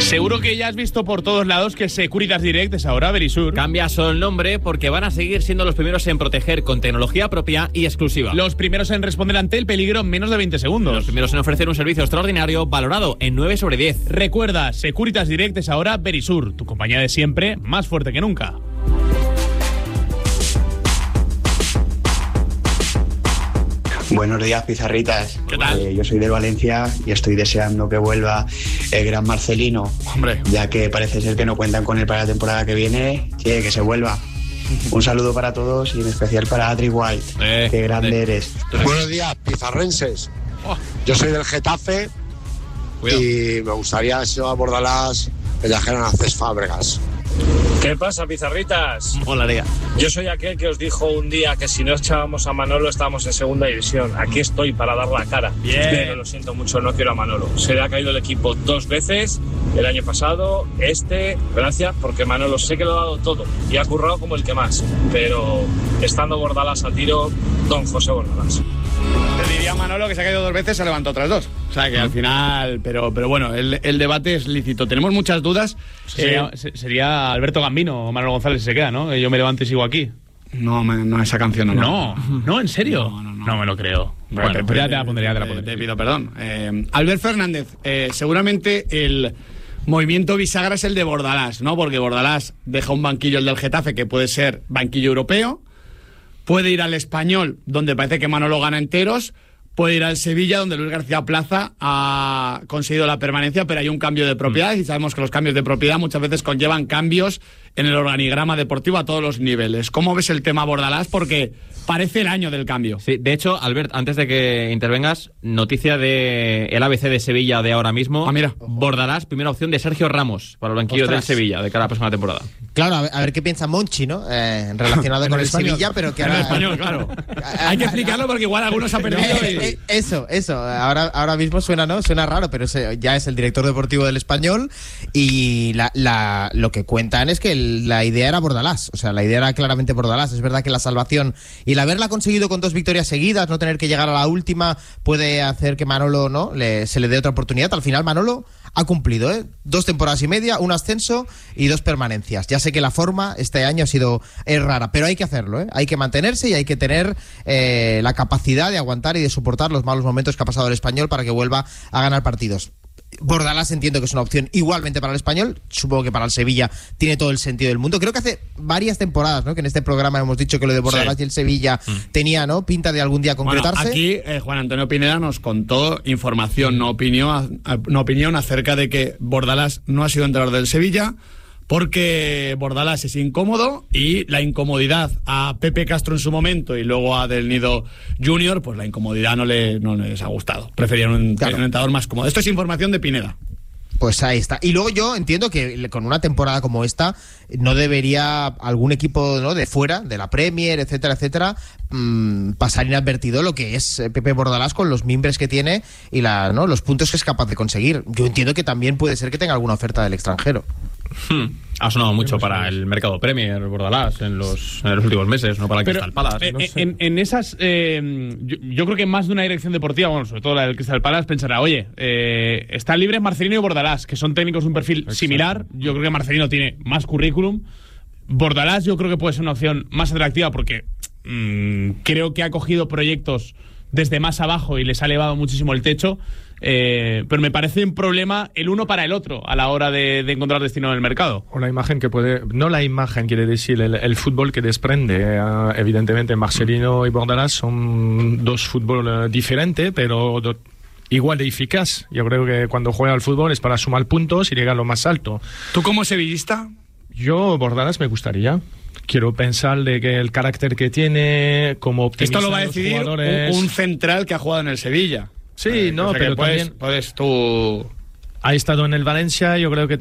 Seguro que ya has visto por todos lados que Securitas Direct es ahora Verisur. Cambia solo el nombre porque van a seguir siendo los primeros en proteger con tecnología propia y exclusiva. Los primeros en responder ante el peligro en menos de 20 segundos. Los primeros en ofrecer un servicio extraordinario valorado en 9 sobre 10. Recuerda, Securitas Direct es ahora Verisur, tu compañía de siempre, más fuerte que nunca. Buenos días, pizarritas. ¿Qué tal? Yo soy de Valencia y estoy deseando que vuelva el gran Marcelino. Hombre. Ya que parece ser que no cuentan con él para la temporada que viene, que se vuelva. Un saludo para todos y en especial para Adri White. Qué grande eres. Buenos días, pizarrenses. Yo soy del Getafe. Cuidado. Y me gustaría, si a Bordalás, que trajeran a Cés Fábregas. ¿Qué pasa, pizarritas? Molaría. Yo soy aquel que os dijo un día que si no echábamos a Manolo estábamos en segunda división. Aquí estoy para dar la cara. Bien. Pero lo siento mucho, no quiero a Manolo. Se le ha caído el equipo 2 veces, el año pasado, gracias, porque Manolo sé que lo ha dado todo y ha currado como el que más. Pero estando Bordalás a tiro, don José Bordalás. Te diría Manolo que se ha caído 2 veces, se levantó otras 2. O sea que al final, pero bueno, el debate es lícito. Tenemos muchas dudas. Sería Alberto Gambino o Manuel González si se queda, ¿no? Yo me levanto y sigo aquí. No, esa canción No, ¿en serio? No me lo creo. Bueno, pues ya te la pondré, Te pido perdón. Albert Fernández, seguramente el movimiento bisagra es el de Bordalás, ¿no? Porque Bordalás deja un banquillo, el del Getafe, que puede ser banquillo europeo. Puede ir al Español, donde parece que Manolo gana enteros. Puede ir al Sevilla, donde Luis García Plaza ha conseguido la permanencia, pero hay un cambio de propiedad y sabemos que los cambios de propiedad muchas veces conllevan cambios en el organigrama deportivo a todos los niveles. ¿Cómo ves el tema Bordalás? Porque parece el año del cambio. Sí, de hecho, Albert, antes de que intervengas, noticia de el ABC de Sevilla de ahora mismo. Ah, mira. Bordalás, primera opción de Sergio Ramos para el banquillo del Sevilla de cara a la próxima temporada. Claro, a ver qué piensa Monchi, ¿no? Relacionado con el Sevilla, pero que ahora... ahora... En el español, claro. Hay que explicarlo porque igual algunos han perdido. Eso. Ahora mismo suena raro, pero ya es el director deportivo del Español y lo que cuentan es que la idea era Bordalás. O sea, la idea era claramente Bordalás. Es verdad que la salvación y el haberla conseguido con 2 victorias seguidas, no tener que llegar a la última, puede hacer que Manolo se le dé otra oportunidad. Al final Manolo ha cumplido, 2 temporadas y media, un ascenso y 2 permanencias. Ya sé que la forma este año es rara, pero hay que hacerlo, hay que mantenerse y hay que tener la capacidad de aguantar y de soportar los malos momentos que ha pasado el Español para que vuelva a ganar partidos. Bordalás entiendo que es una opción igualmente para el Español, supongo que para el Sevilla tiene todo el sentido del mundo. Creo que hace varias temporadas, ¿no?, que en este programa hemos dicho que lo de Bordalás y el Sevilla tenía, ¿no?, pinta de algún día concretarse. Bueno, aquí Juan Antonio Pineda nos contó información, no opinión acerca de que Bordalás no ha sido entrenador del Sevilla porque Bordalás es incómodo y la incomodidad a Pepe Castro en su momento y luego a Del Nido Junior, pues la incomodidad no les ha gustado. Preferían un entrenador más cómodo. Esto es información de Pineda. Pues ahí está. Y luego yo entiendo que con una temporada como esta no debería algún equipo, ¿no?, de fuera, de la Premier, etcétera, pasar inadvertido lo que es Pepe Bordalás con los mimbres que tiene y los puntos que es capaz de conseguir. Yo entiendo que también puede ser que tenga alguna oferta del extranjero. Ha sonado mucho para el mercado Premier, Bordalás, en los últimos meses, no para el Crystal Palace. No sé. En esas, yo creo que más de una dirección deportiva, bueno, sobre todo la del Crystal Palace, pensará, oye, están libres Marcelino y Bordalás, que son técnicos de un perfil similar. Yo creo que Marcelino tiene más currículum. Bordalás yo creo que puede ser una opción más atractiva porque creo que ha cogido proyectos desde más abajo y les ha elevado muchísimo el techo. Pero me parece un problema el uno para el otro a la hora de encontrar destino en el mercado. O la imagen que puede... No la imagen, quiere decir el fútbol que desprende. Evidentemente Marcelino y Bordalás son 2 fútbol diferentes, pero igual de eficaz. Yo creo que cuando juega al fútbol es para sumar puntos y llegar a lo más alto. ¿Tú como sevillista? Yo, Bordalás me gustaría. Quiero pensar de que el carácter que tiene, como optimiza esto lo va a los decidir jugadores... un central que ha jugado en el Sevilla. Sí, pero también puedes tú... Ha estado en el Valencia, yo creo que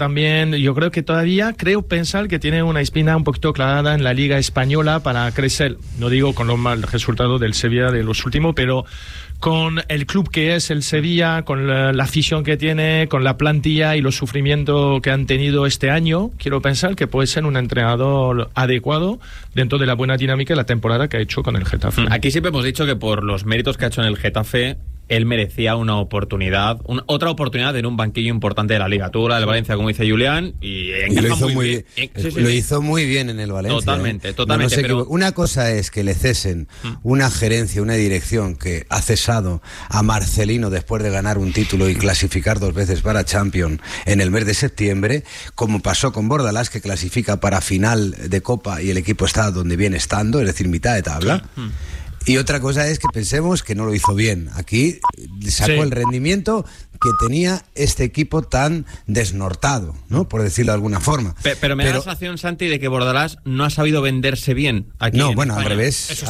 todavía creo pensar que tiene una espina un poquito clavada en la Liga Española para crecer. No digo con los mal resultados del Sevilla de los últimos, pero con el club que es el Sevilla, con la afición que tiene, con la plantilla y los sufrimientos que han tenido este año, quiero pensar que puede ser un entrenador adecuado dentro de la buena dinámica de la temporada que ha hecho con el Getafe. Aquí siempre hemos dicho que por los méritos que ha hecho en el Getafe él merecía una oportunidad, otra oportunidad en un banquillo importante de la Liga. Tuvo la del Valencia, como dice Julián, y lo hizo muy bien. Lo hizo muy bien en el Valencia. Totalmente. No pero una cosa es que le cesen una gerencia, una dirección que ha cesado a Marcelino después de ganar un título y clasificar 2 veces para Champions en el mes de septiembre, como pasó con Bordalás, que clasifica para final de Copa y el equipo está donde viene estando, es decir, mitad de tabla. Y otra cosa es que pensemos que no lo hizo bien. Aquí sacó el rendimiento que tenía este equipo tan desnortado, ¿no? Por decirlo de alguna forma. Pero me da la sensación, Santi, de que Bordalás no ha sabido venderse bien aquí. No, bueno, al revés.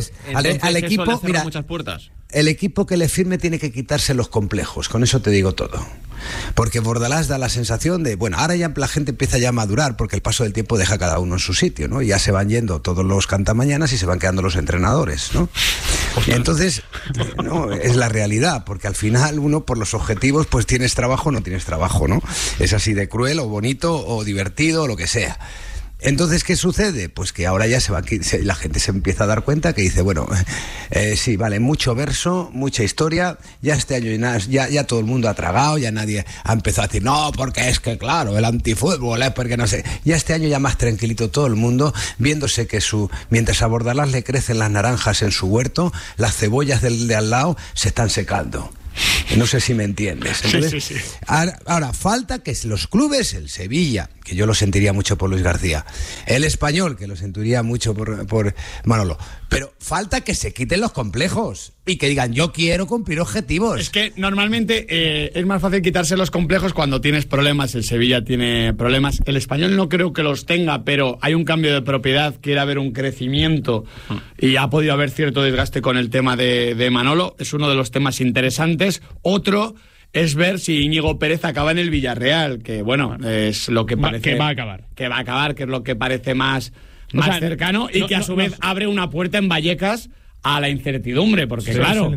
Al equipo, mira, muchas puertas. El equipo que le firme tiene que quitarse los complejos, con eso te digo todo. Porque Bordalás da la sensación de, bueno, ahora ya la gente empieza ya a madurar porque el paso del tiempo deja a cada uno en su sitio, ¿no? Y ya se van yendo todos los cantamañanas y se van quedando los entrenadores, ¿no? Entonces, no, es la realidad, porque al final uno por los objetivos pues tienes trabajo o no tienes trabajo, ¿no? Es así de cruel o bonito o divertido o lo que sea. Entonces, ¿qué sucede? Pues que ahora ya la gente se empieza a dar cuenta que dice, bueno, sí, vale, mucho verso, mucha historia, ya este año ya todo el mundo ha tragado, ya nadie ha empezado a decir, no, porque es que claro, el antifútbol es porque no sé. Ya este año ya más tranquilito todo el mundo, viéndose que mientras a Bordalás le crecen las naranjas en su huerto, las cebollas de al lado se están secando. No sé si me entiendes. Entonces, sí. Ahora, falta que los clubes, el Sevilla, que yo lo sentiría mucho por Luis García, el Español, que lo sentiría mucho por Manolo, pero falta que se quiten los complejos y que digan, yo quiero cumplir objetivos. Es que normalmente es más fácil quitarse los complejos cuando tienes problemas. El Sevilla tiene problemas. El Español no creo que los tenga, pero hay un cambio de propiedad, quiere haber un crecimiento y ha podido haber cierto desgaste con el tema de Manolo. Es uno de los temas interesantes. Otro es ver si Íñigo Pérez acaba en el Villarreal, que bueno, es lo que parece... Que va a acabar. Que va a acabar, que es lo que parece más cercano y que a su vez abre una puerta en Vallecas a la incertidumbre, porque claro,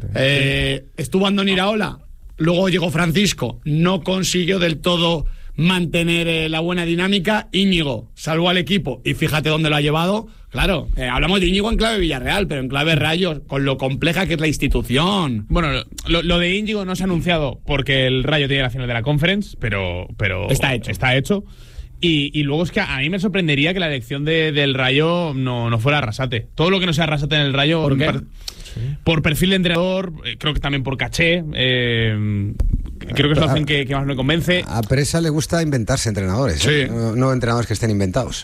estuvo Andoni Iraola, luego llegó Francisco, no consiguió del todo mantener la buena dinámica. Íñigo salvó al equipo y fíjate dónde lo ha llevado. Claro, hablamos de Íñigo en clave Villarreal, pero en clave Rayo, con lo compleja que es la institución. Bueno, lo de Íñigo no se ha anunciado porque el Rayo tiene la final de la Conference, pero está hecho. Y luego es que a mí me sorprendería que la elección del Rayo no fuera Arrasate. Todo lo que no sea Arrasate en el Rayo, ¿por qué? Por perfil de entrenador, creo que también por caché. Creo que es la opción que más me convence. A Presa le gusta inventarse entrenadores, no entrenadores que estén inventados.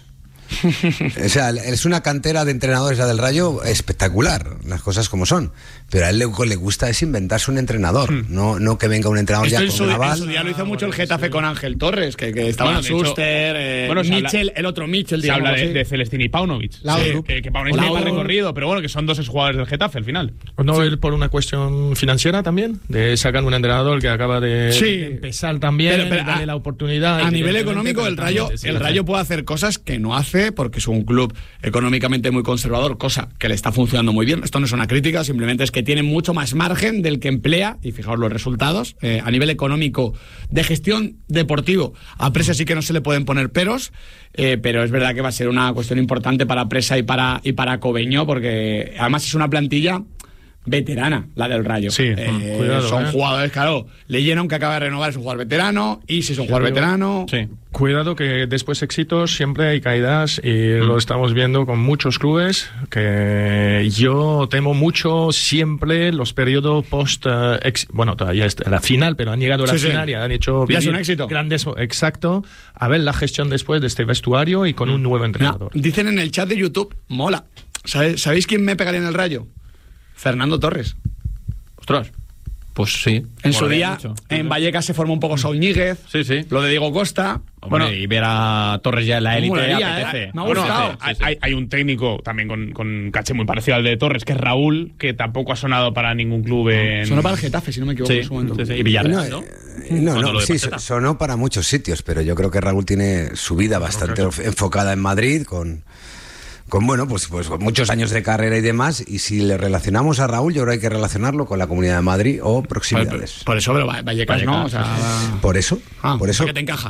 O sea, es una cantera de entrenadores la del Rayo espectacular, las cosas como son, pero a él le gusta es inventarse un entrenador, no que venga un entrenador ya con un aval. En su día lo hizo mucho el Getafe con Ángel Torres, que estaba en Schuster, Mitchell, el otro Mitchell, se habla de Celestín y Paunovic, que Paunovic tiene más recorrido, pero bueno, que son dos exjugadores del Getafe al final. ¿No él por una cuestión financiera también? De sacar un entrenador que acaba de empezar también, pero darle la oportunidad. A nivel económico, el Rayo puede hacer cosas que no hace porque es un club económicamente muy conservador, cosa que le está funcionando muy bien. Esto no es una crítica, simplemente es que tiene mucho más margen del que emplea, y fijaos los resultados. A nivel económico, de gestión deportivo, a Presa sí que no se le pueden poner peros, pero es verdad que va a ser una cuestión importante para Presa y para Cobeño, porque además es una plantilla veterana, la del Rayo. Sí, cuidado, son jugadores, claro, leyeron que acaba de renovar, es un jugador veterano, y si es un jugador veterano... Sí. Cuidado que después de éxitos siempre hay caídas y lo estamos viendo con muchos clubes, que yo temo mucho siempre los periodos post... bueno, todavía es la final, pero han llegado a la final y han hecho... Ya es un éxito. Grandes, exacto. A ver la gestión después de este vestuario y con un nuevo entrenador. Dicen en el chat de YouTube, mola. ¿Sabéis quién me pegaría en el Rayo? Fernando Torres. Ostras, pues sí. En su día, en Vallecas se formó un poco Saúl Ñíguez. Sí. Lo de Diego Costa. Bueno, y ver a Torres ya en la élite apetece. Me ha gustado. Hay un técnico también con caché muy parecido al de Torres, que es Raúl, que tampoco ha sonado para ningún club en... Sonó para el Getafe, si no me equivoco. en su momento. Y Villarreal, ¿no? Sí, sonó para muchos sitios, pero yo creo que Raúl tiene su vida bastante enfocada en Madrid, con bueno, pues muchos años de carrera y demás, y si le relacionamos a Raúl, yo creo que hay que relacionarlo con la Comunidad de Madrid o proximidades. Por eso, pero Vallecas no, o sea... Por eso. ¿Por qué te encaja?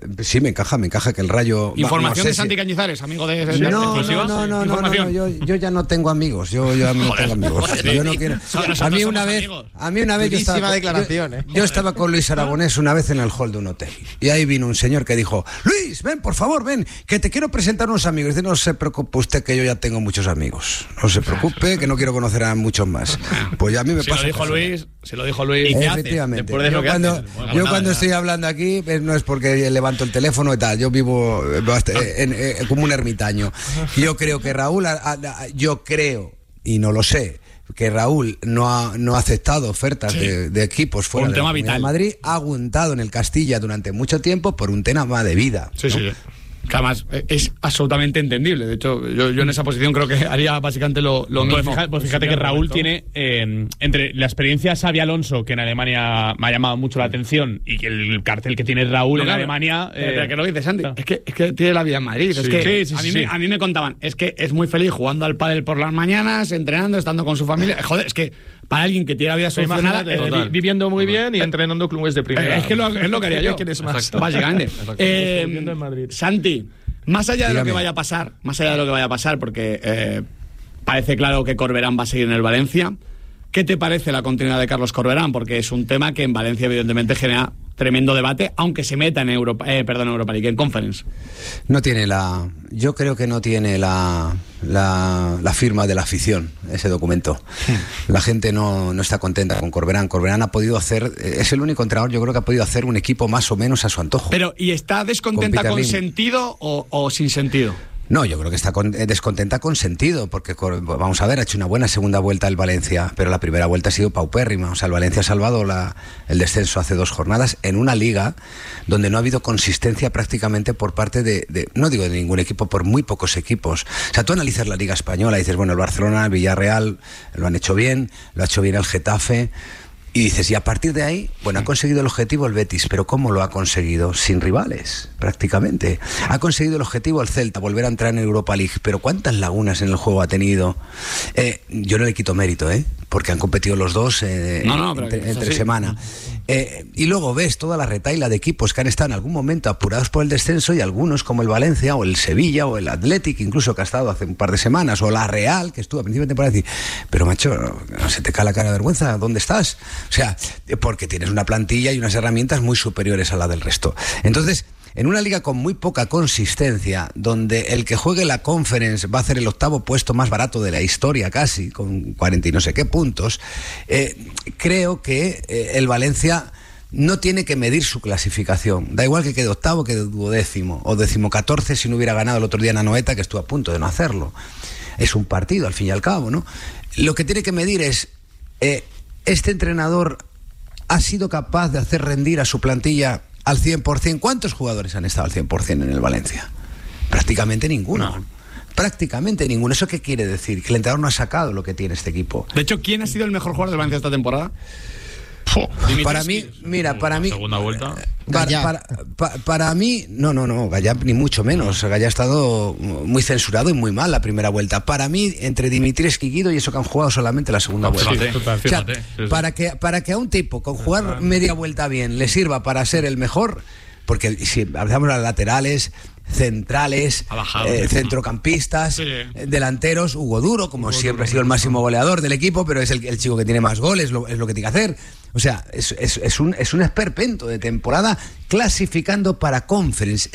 Sí, me encaja que el Rayo... Información no sé de Santi Cañizares, amigo de... No, yo ya no tengo amigos. Yo no tengo amigos. Yo no quiero... A mí una vez yo estaba con Luis Aragonés una vez en el hall de un hotel. Y ahí vino un señor que dijo: Luis, ven, por favor, ven, que te quiero presentar unos amigos. Dice: no se preocupe usted, que yo ya tengo muchos amigos. No se preocupe, que no quiero conocer a muchos más. Pues ya a mí me pasa. Se lo dijo Luis. Efectivamente. Yo cuando estoy hablando aquí no es porque levanto el teléfono y tal. Yo vivo como un ermitaño. Yo creo que Raúl, y no lo sé, que Raúl no ha aceptado ofertas de equipos fuera de la Comunidad de Madrid, ha aguantado en el Castilla durante mucho tiempo por un tema de vida. Sí. Que además es absolutamente entendible. De hecho, yo en esa posición creo que haría básicamente lo mismo. Pues fíjate que Raúl tiene, entre la experiencia de Xabi Alonso, que en Alemania me ha llamado mucho la atención, y que el cartel que tiene Raúl en Alemania... Pero que lo dices, Andy, es que tiene la vida en Madrid. Sí, es que a mí me contaban, es que es muy feliz jugando al pádel por las mañanas, entrenando, estando con su familia. Joder, es que para alguien que tiene la vida solucionada, viviendo muy bien y entrenando clubes de primera. Es lo que haría yo. ¿Quieres más? Básicamente. Viviendo en Madrid. Santi, más allá de lo que vaya a pasar, porque parece claro que Corberán va a seguir en el Valencia. ¿Qué te parece la continuidad de Carlos Corberán? Porque es un tema que en Valencia evidentemente genera tremendo debate, aunque se meta en Europa League, en Conference. Yo creo que no tiene la firma de la afición, ese documento. La gente no está contenta con Corberán. Corberán ha podido hacer, es el único entrenador, yo creo, que ha podido hacer un equipo más o menos a su antojo. Pero, ¿y está descontenta con sentido o sin sentido? No, yo creo que está descontenta con sentido, porque vamos a ver, ha hecho una buena segunda vuelta el Valencia, pero la primera vuelta ha sido paupérrima. O sea, el Valencia ha salvado el descenso hace 2 jornadas en una liga donde no ha habido consistencia prácticamente por parte no digo de ningún equipo, por muy pocos equipos. O sea, tú analizas la liga española y dices, bueno, el Barcelona, el Villarreal lo han hecho bien, lo ha hecho bien el Getafe. Y dices, y a partir de ahí, bueno, ha conseguido el objetivo el Betis, pero ¿cómo lo ha conseguido? Sin rivales, prácticamente. Ha conseguido el objetivo el Celta, volver a entrar en Europa League, pero ¿cuántas lagunas en el juego ha tenido? Yo no le quito mérito, porque han competido los dos entre semana. Y luego ves toda la retaila de equipos que han estado en algún momento apurados por el descenso, y algunos como el Valencia o el Sevilla o el Athletic, incluso que ha estado hace un par de semanas, o la Real, que estuvo a principio de temporada, y decir, pero macho, no se te cae la cara de vergüenza, ¿dónde estás? O sea, porque tienes una plantilla y unas herramientas muy superiores a la del resto. Entonces, en una liga con muy poca consistencia, donde el que juegue la Conference va a hacer el 8º puesto más barato de la historia casi, con 40 y no sé qué puntos, creo que el Valencia no tiene que medir su clasificación. Da igual que quede 8º, que quede 12º o 14º si no hubiera ganado el otro día en Anoeta, que estuvo a punto de no hacerlo. Es un partido, al fin y al cabo, ¿no? Lo que tiene que medir es... ¿este entrenador ha sido capaz de hacer rendir a su plantilla al 100%? ¿Cuántos jugadores han estado al 100% en el Valencia? Prácticamente ninguno. Prácticamente ninguno. ¿Eso qué quiere decir? Que el entrenador no ha sacado lo que tiene este equipo. De hecho, ¿quién ha sido el mejor jugador del Valencia esta temporada? Para mí, segunda vuelta. Para mí, no, Gallá ni mucho menos. Gallá ha estado muy censurado y muy mal la primera vuelta. Para mí, entre Dimitrievski y Guido, y eso que han jugado solamente la segunda vuelta. Fíjate. Para que a un tipo con jugar media vuelta bien le sirva para ser el mejor, porque si hablamos de las laterales, centrales, centrocampistas, delanteros, Hugo Duro, como siempre ha sido el máximo goleador del equipo, pero es el chico que tiene más goles, es lo que tiene que hacer. O sea, es un esperpento de temporada clasificando para Conference.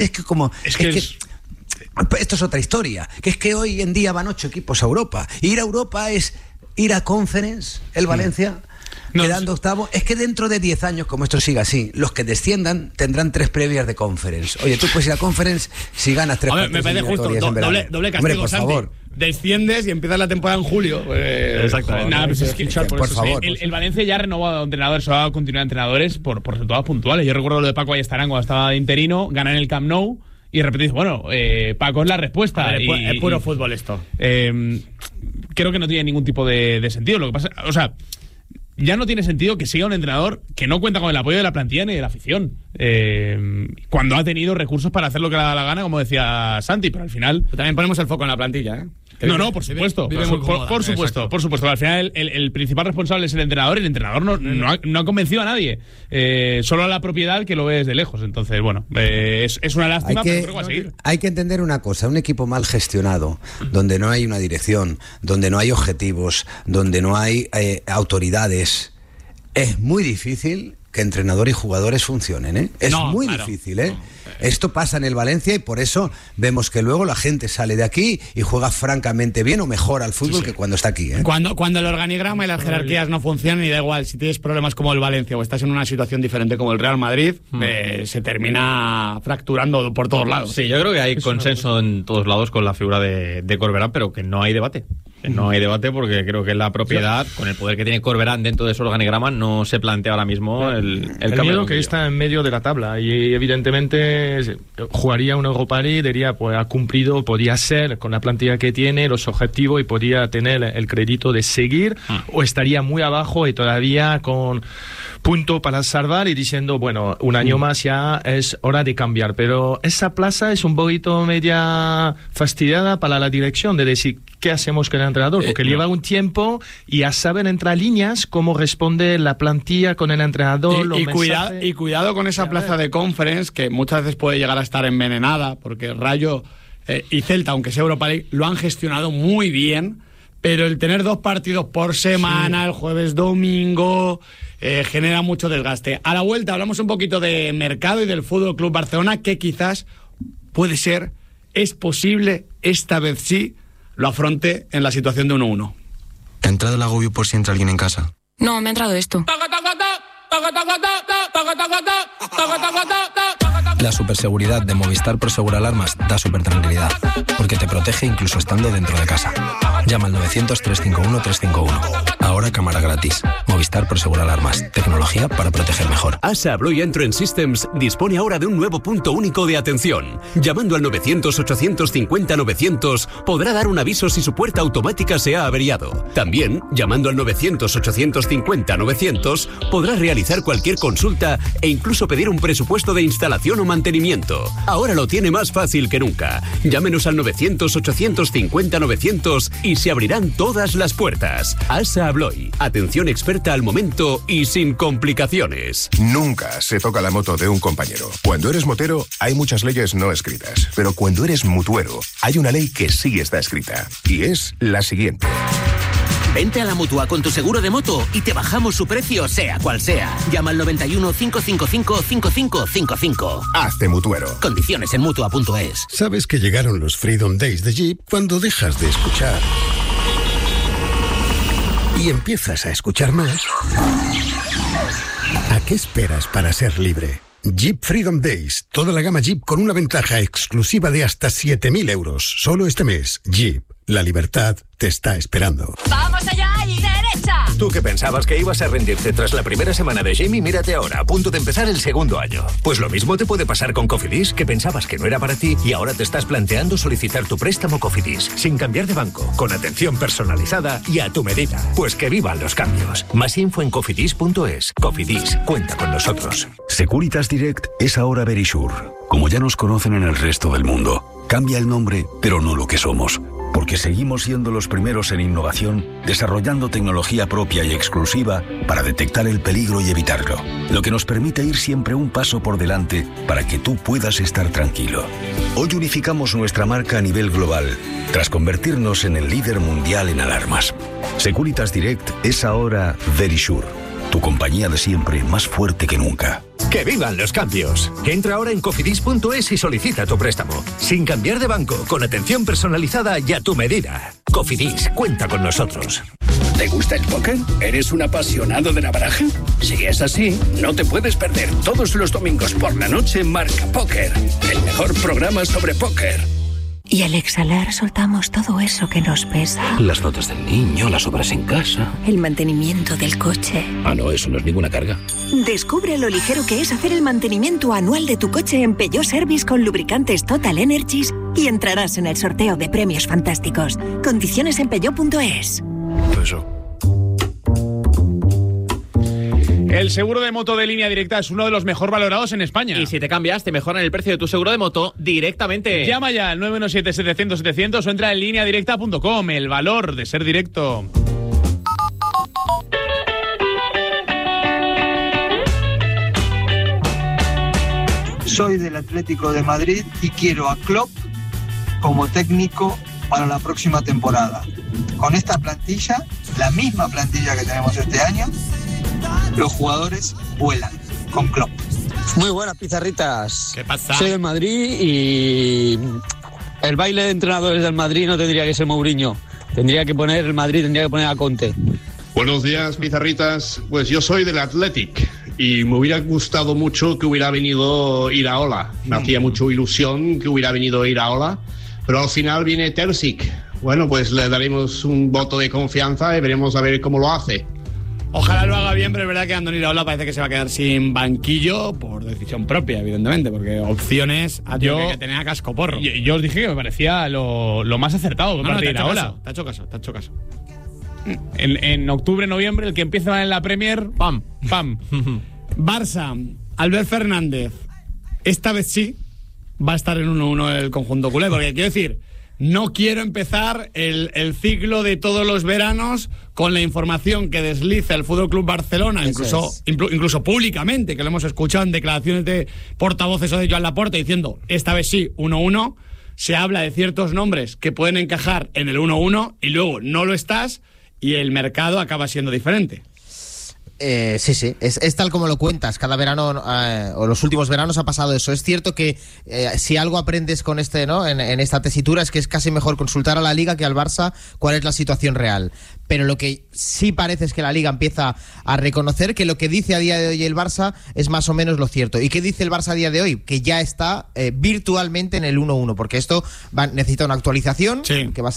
Esto es otra historia, que es que hoy en día van 8 equipos a Europa. Ir a Europa es ir a Conference, el Valencia... quedando 8º, es que dentro de 10 años, como esto siga así, los que desciendan tendrán 3 previas de Conference. Oye, tú puedes ir a Conference si ganas 3 partidos. Me parece justo, doble castigo, hombre, por Santi. favor. Desciendes y empiezas la temporada en julio. Exacto. Por favor. El Valencia ya ha renovado entrenadores, o va a continuar entrenadores por resultados puntuales. Yo recuerdo lo de Paco Ayestarán cuando estaba de interino, ganan el Camp Nou, y de repente dices, bueno, Paco es la respuesta. Es puro fútbol esto. Creo que no tiene ningún tipo de sentido. Lo que pasa, o sea, ya no tiene sentido que siga un entrenador que no cuenta con el apoyo de la plantilla ni de la afición. Cuando ha tenido recursos para hacer lo que le da la gana, como decía Santi, pero al final... Pero también ponemos el foco en la plantilla, No, por supuesto. Por supuesto. Al final el principal responsable es el entrenador y el entrenador no ha convencido a nadie. Solo a la propiedad que lo ve desde lejos. Entonces, bueno, es una lástima, pero creo que va a seguir. Hay que entender una cosa, un equipo mal gestionado, donde no hay una dirección, donde no hay objetivos, donde no hay autoridades, es muy difícil que entrenador y jugadores funcionen, ¿eh? Es muy difícil, ¿eh? Esto pasa en el Valencia y por eso vemos que luego la gente sale de aquí y juega francamente bien o mejor al fútbol que cuando está aquí, ¿eh? Cuando el organigrama y las jerarquías no funcionan, y da igual si tienes problemas como el Valencia o estás en una situación diferente como el Real Madrid, se termina fracturando por todos lados. Sí, yo creo que hay consenso en todos lados con la figura de Corberán, pero que no hay debate. No hay debate porque creo que la propiedad, con el poder que tiene Corberán dentro de su organigrama, no se plantea ahora mismo el cambio. Que está en medio de la tabla y evidentemente jugaría una Europa League, diría, pues ha cumplido, podía ser con la plantilla que tiene, los objetivos, y podía tener el crédito de seguir, o estaría muy abajo y todavía con punto para salvar y diciendo, bueno, un año más ya es hora de cambiar. Pero esa plaza es un poquito media fastidiada para la dirección de decir, ¿qué hacemos con el entrenador? Porque lleva un tiempo y a saber entre líneas cómo responde la plantilla con el entrenador. Y cuidado con esa plaza de Conference, que muchas veces puede llegar a estar envenenada, porque Rayo y Celta, aunque sea Europa League, lo han gestionado muy bien, pero el tener 2 partidos por semana, el jueves, domingo, genera mucho desgaste. A la vuelta hablamos un poquito de mercado y del Fútbol Club Barcelona, que quizás puede ser, es posible, esta vez sí, lo afronte en la situación de 1-1. ¿Te ha entrado el agobio por si entra alguien en casa? No, me ha entrado esto. La superseguridad de Movistar Prosegur Alarmas da supertranquilidad, porque te protege incluso estando dentro de casa. Llama al 900-351-351. Ahora cámara gratis. Movistar Prosegur Alarmas. Tecnología para proteger mejor. ASA Abloy Entrance Systems dispone ahora de un nuevo punto único de atención. Llamando al 900-850-900 podrá dar un aviso si su puerta automática se ha averiado. También, llamando al 900-850-900 podrá realizar cualquier consulta e incluso pedir un presupuesto de instalación o mantenimiento. Ahora lo tiene más fácil que nunca. Llámenos al 900-850-900 y se abrirán todas las puertas. ASA Abloy. Atención experta al momento y sin complicaciones. Nunca se toca la moto de un compañero. Cuando eres motero, hay muchas leyes no escritas. Pero cuando eres mutuero, hay una ley que sí está escrita. Y es la siguiente. Vente a la Mutua con tu seguro de moto y te bajamos su precio, sea cual sea. Llama al 91 555 5555. Hazte mutuero. Condiciones en Mutua.es. ¿Sabes que llegaron los Freedom Days de Jeep cuando dejas de escuchar y empiezas a escuchar más? ¿A qué esperas para ser libre? Jeep Freedom Days. Toda la gama Jeep con una ventaja exclusiva de hasta 7.000 euros. Solo este mes. Jeep. La libertad te está esperando. ¡Vamos allá y derecha! Tú que pensabas que ibas a rendirte tras la primera semana de Jamie, mírate ahora, a punto de empezar el segundo año. Pues lo mismo te puede pasar con Cofidis, que pensabas que no era para ti y ahora te estás planteando solicitar tu préstamo Cofidis, sin cambiar de banco, con atención personalizada y a tu medida. Pues que vivan los cambios. Más info en cofidis.es. Cofidis, cuenta con nosotros. Securitas Direct es ahora Verisure. Como ya nos conocen en el resto del mundo, cambia el nombre, pero no lo que somos. Porque seguimos siendo los primeros en innovación, desarrollando tecnología propia y exclusiva para detectar el peligro y evitarlo. Lo que nos permite ir siempre un paso por delante para que tú puedas estar tranquilo. Hoy unificamos nuestra marca a nivel global, tras convertirnos en el líder mundial en alarmas. Securitas Direct es ahora Verisure, tu compañía de siempre más fuerte que nunca. ¡Que vivan los cambios! Entra ahora en cofidis.es y solicita tu préstamo. Sin cambiar de banco, con atención personalizada y a tu medida. Cofidis, cuenta con nosotros. ¿Te gusta el póker? ¿Eres un apasionado de la baraja? Si es así, no te puedes perder todos los domingos por la noche Marca Póker, el mejor programa sobre póker. Y al exhalar soltamos todo eso que nos pesa. Las notas del niño, las obras en casa. El mantenimiento del coche. Ah, no, eso no es ninguna carga. Descubre lo ligero que es hacer el mantenimiento anual de tu coche en Peugeot Service con lubricantes Total Energies y entrarás en el sorteo de premios fantásticos. Condiciones en Peugeot.es. El seguro de moto de Línea Directa es uno de los mejor valorados en España. Y si te cambias, te mejoran el precio de tu seguro de moto directamente. Llama ya al 917-700-700 o entra en lineadirecta.com. El valor de ser directo. Soy del Atlético de Madrid y quiero a Klopp como técnico para la próxima temporada. Con esta plantilla, la misma plantilla que tenemos este año, los jugadores vuelan con Klopp. Muy buenas, pizarritas. ¿Qué pasa? Soy del Madrid y el baile de entrenadores del Madrid no tendría que ser Mourinho. Tendría que poner a Conte. Buenos días, pizarritas. Pues yo soy del Athletic y me hubiera gustado mucho que hubiera venido Iraola. Me hacía mucha ilusión que hubiera venido Iraola, pero al final viene Terzic. Bueno, pues le daremos un voto de confianza y veremos a ver cómo lo hace. Ojalá lo haga bien, pero es verdad que Andoni Iraola parece que se va a quedar sin banquillo por decisión propia, evidentemente, porque opciones ha tenido que tener a cascoporro. Yo os dije que me parecía lo más acertado por parte de Iraola. Te ha hecho caso. En octubre, noviembre, el que empieza en la Premier, ¡pam! Barça, Albert Fernández, esta vez sí va a estar en 1-1 el conjunto culé, porque quiero decir, no quiero empezar el ciclo de todos los veranos con la información que desliza el Fútbol Club Barcelona, incluso públicamente, que lo hemos escuchado en declaraciones de portavoces o de Joan Laporta diciendo, esta vez sí, 1-1, se habla de ciertos nombres que pueden encajar en el 1-1 y luego no lo estás y el mercado acaba siendo diferente. Sí, es tal como lo cuentas. Cada verano o los últimos veranos ha pasado eso. Es cierto que si algo aprendes con en esta tesitura es que es casi mejor consultar a la Liga que al Barça cuál es la situación real. Pero lo que sí parece es que la Liga empieza a reconocer que lo que dice a día de hoy el Barça es más o menos lo cierto. ¿Y qué dice el Barça a día de hoy? Que ya está virtualmente en el 1-1, porque esto necesita una actualización que va a ser